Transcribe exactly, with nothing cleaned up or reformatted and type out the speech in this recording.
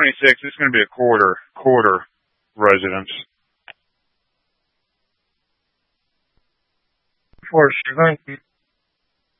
twenty-six, it's going to be a quarter, quarter residence. For sure. Thank you.